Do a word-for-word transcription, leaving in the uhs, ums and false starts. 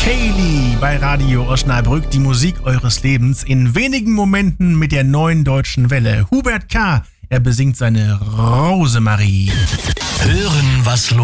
Kaylee bei Radio Osnabrück, die Musik eures Lebens in wenigen Momenten mit der neuen deutschen Welle. Hubert K., er besingt seine Rosemarie. Hören, was los